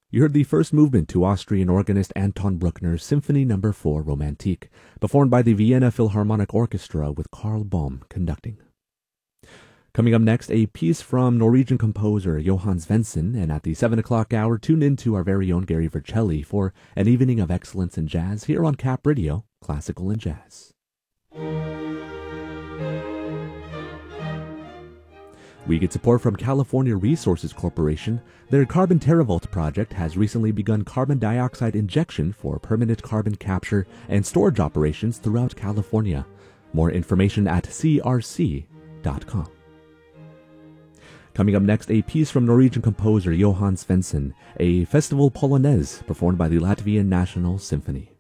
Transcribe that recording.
You heard the first movement to Austrian organist Anton Bruckner's Symphony No. 4 Romantique, performed by the Vienna Philharmonic Orchestra with Karl Bohm conducting. Coming up next, a piece from Norwegian composer Johan Svensson, and at the 7 o'clock hour, tune in to our very own Gary Vercelli for an evening of excellence in jazz here on Cap Radio, Classical and Jazz. We get support from California Resources Corporation. Their Carbon TerraVault project has recently begun carbon dioxide injection for permanent carbon capture and storage operations throughout California. More information at crc.com. Coming up next, a piece from Norwegian composer Johan Svensson, a festival polonaise performed by the Latvian National Symphony.